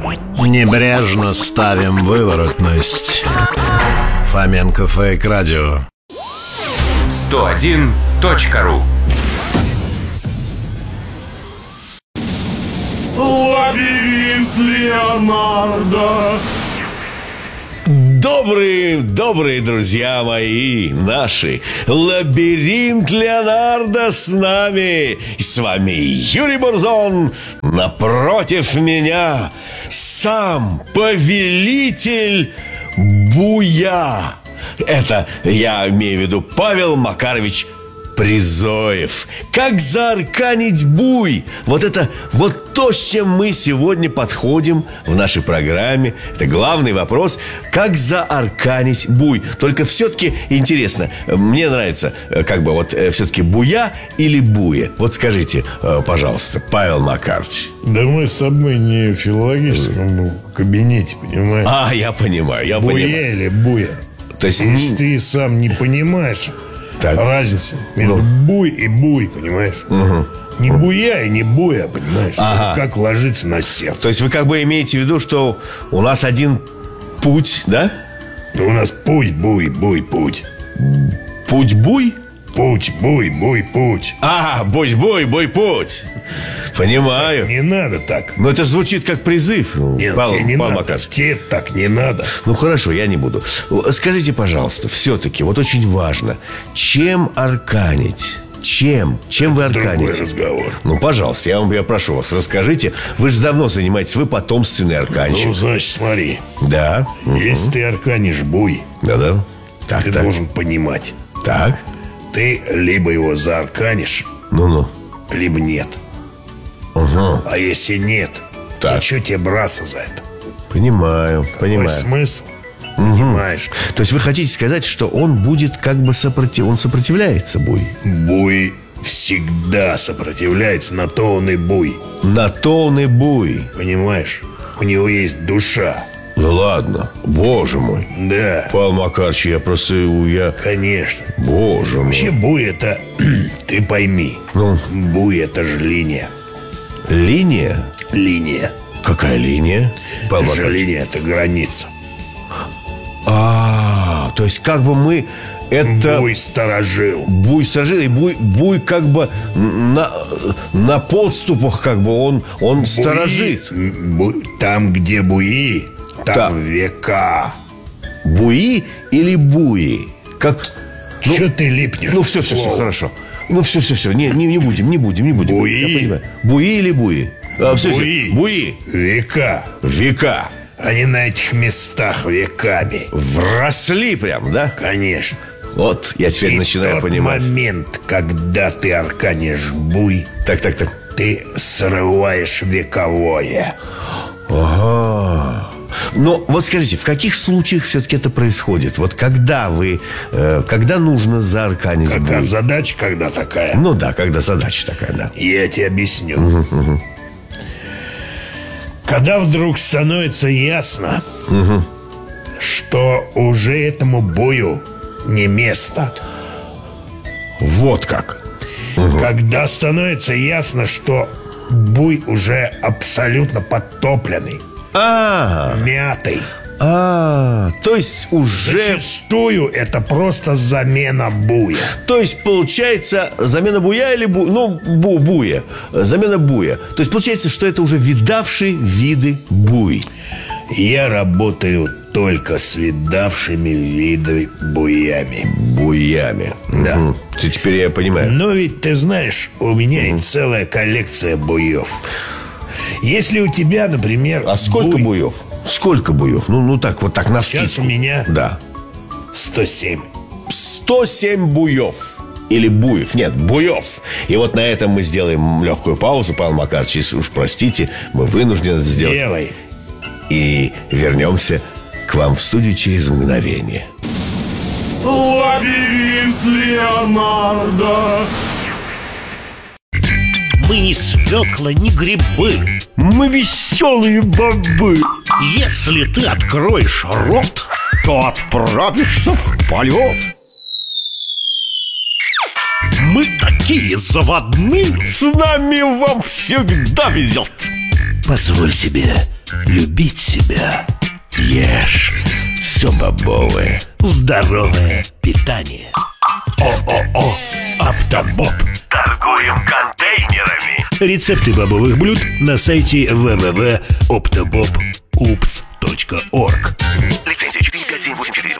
Небрежно ставим выворотность. Фоменко Фейк Радио. 101.ру. Лабиринт Леонардо. Добрые друзья мои, наши. Лабиринт Леонардо с нами. И с вами Юрий Бурзон. Напротив меня сам повелитель буя. Это я имею в виду Павел Макарович Призоев. Как заарканить буй? Вот это вот то, с чем мы сегодня подходим в нашей программе. Это главный вопрос. Как заарканить буй? Только все-таки интересно, мне нравится, как бы вот все-таки буя или буя? Вот скажите, пожалуйста, Павел Макарович. Да мы с тобой не в филологическом кабинете, понимаешь? Я понимаю, Буя или буя? То есть если ты сам не понимаешь разницы между буй и буй, понимаешь? Не буя и не буя, понимаешь? Как ложится на сердце. То есть вы как бы имеете в виду, что у нас один путь, да? Ну, у нас путь, буй, буй, путь. Путь-буй? Путь, буй, буй, путь. Буй, буй, путь. Понимаю. Не надо так. Но это звучит как призыв. Нет, тебе не надо. Тебе так не надо. Ну хорошо, я не буду. Скажите, пожалуйста, все-таки, вот очень важно, чем арканить? Чем вы арканите? Другой разговор. Ну, пожалуйста, я прошу вас, расскажите. Вы же давно занимаетесь, вы потомственный арканщик. Ну, значит, смотри. Да. Если ты арканишь буй, да. ты должен понимать. Так. Ты либо его заарканишь, либо нет. А если нет, то что тебе браться за это? Понимаю. Какой смысл? Понимаешь? То есть вы хотите сказать, что он будет как бы он сопротивляется, буй? Буй всегда сопротивляется, на то он и буй. На то он и буй. Понимаешь? У него есть душа. Да ладно, боже мой. Да. Павел Макарович, я... Конечно. Боже мой. Вообще буй это... Ты пойми. Буй это же линия. Линия? Линия. Какая линия? Линия это граница. То есть как бы мы это... Буй сторожил. Буй сторожил, и буй как бы на подступах, как бы он буй, сторожит. Там, где буи, там века. Буи или буи? Как... Что ты липнешь? Ну, все, хорошо. Ну, все, не будем. Буи. Я понимаю. Буи или буи? Буи. Века. Они на этих местах веками вросли прям, да? Конечно. Вот, я теперь начинаю понимать. В момент, когда ты арканишь буй, так, ты срываешь вековое. Но вот скажите, в каких случаях все-таки это происходит? Вот когда когда нужно заарканить буй? Какая задача, когда такая? Ну да, когда задача такая, да. Я тебе объясню. Когда вдруг становится ясно, что уже этому бою не место. Вот как. Когда становится ясно, что буй уже абсолютно подтопленный, мятый. То есть уже... Зачастую это просто замена буя. То есть получается замена буя или буя? Замена буя. То есть получается, что это уже видавшие виды буй. Я работаю только с видавшими виды буями. Буями. Да. Теперь я понимаю. Но ведь ты знаешь, у меня есть целая коллекция буев. Если у тебя, например... А сколько буев? Сколько буев? Ну так на вскидку. Сейчас у меня 107. 107 буев. Или буев. Нет, буев. И вот на этом мы сделаем легкую паузу, Павел Макарович, если уж простите, мы вынуждены это сделать. Делай. И вернемся к вам в студию через мгновение. Лабиринт Леонардо. Мы не свекла, не грибы. Мы веселые бобы. Если ты откроешь рот, то отправишься в полет. Мы такие заводные. С нами вам всегда везет. Позволь себе любить себя. Ешь все бобовое. Здоровое питание. ООО «Оптобоп». Торгуем контейнерами. Рецепты бобовых блюд на сайте www.optobop.org. Лицензия 45784.